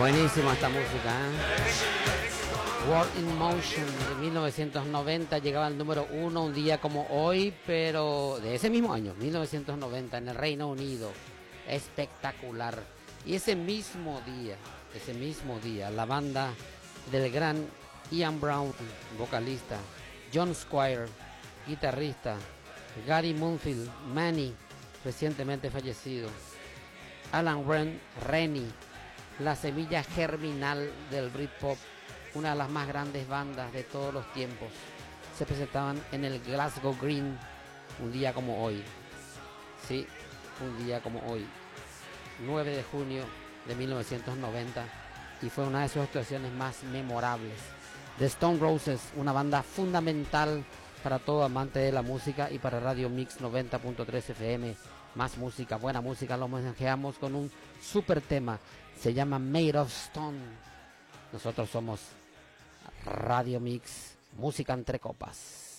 Buenísima esta música, ¿eh? World in Motion de 1990 llegaba al número 1 un día como hoy, pero de ese mismo año, 1990, en el Reino Unido. Espectacular. Y ese mismo día, la banda del gran Ian Brown, vocalista, John Squire, guitarrista, Gary Munfield, Manny, recientemente fallecido, Alan Rennie, la semilla germinal del Britpop, una de las más grandes bandas de todos los tiempos, se presentaban en el Glasgow Green un día como hoy. Sí, un día como hoy, 9 de junio de 1990, y fue una de sus actuaciones más memorables. The Stone Roses, una banda fundamental para todo amante de la música y para Radio Mix 90.3 FM. Más música, buena música, lo homenajeamos con un super tema. Se llama Made of Stone. Nosotros somos Radio Mix, música entre copas.